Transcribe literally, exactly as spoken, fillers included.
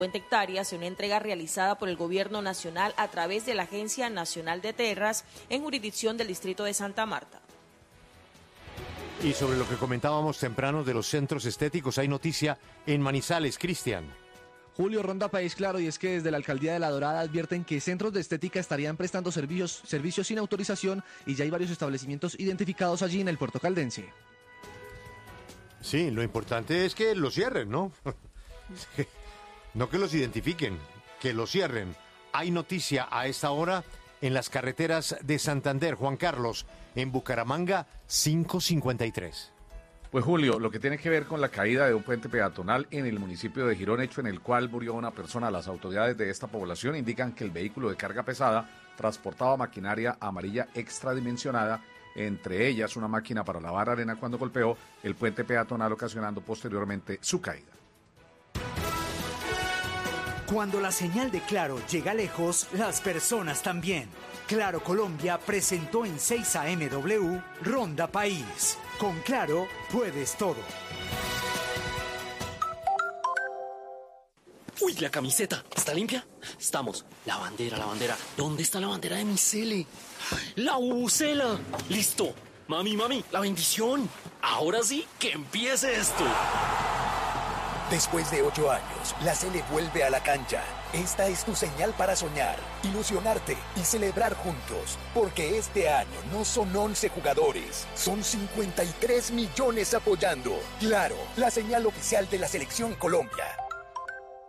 hectáreas en una entrega realizada por el Gobierno Nacional a través de la Agencia Nacional de Tierras en jurisdicción del Distrito de Santa Marta. Y sobre lo que comentábamos temprano de los centros estéticos, hay noticia en Manizales, Cristian. Julio, Ronda País Claro, y es que desde la Alcaldía de La Dorada advierten que centros de estética estarían prestando servicios, servicios sin autorización y ya hay varios establecimientos identificados allí en el puerto caldense. Sí, lo importante es que los cierren, ¿no? No que los identifiquen, que los cierren. Hay noticia a esta hora en las carreteras de Santander. Juan Carlos, en Bucaramanga, cinco cincuenta y tres. Pues Julio, lo que tiene que ver con la caída de un puente peatonal en el municipio de Girón, hecho en el cual murió una persona. Las autoridades de esta población indican que el vehículo de carga pesada transportaba maquinaria amarilla extradimensionada, entre ellas una máquina para lavar arena, cuando golpeó el puente peatonal, ocasionando posteriormente su caída. Cuando la señal de Claro llega lejos, las personas también. Claro Colombia presentó en seis A M W Ronda País. Con Claro puedes todo. Uy, la camiseta, ¿está limpia? Estamos. La bandera, la bandera. ¿Dónde está la bandera de mi cele? La bubucela. Listo. Mami, mami, la bendición. Ahora sí, que empiece esto. Después de ocho años, la Sele vuelve a la cancha. Esta es tu señal para soñar, ilusionarte y celebrar juntos. Porque este año no son once jugadores, son cincuenta y tres millones apoyando. Claro, la señal oficial de la Selección Colombia.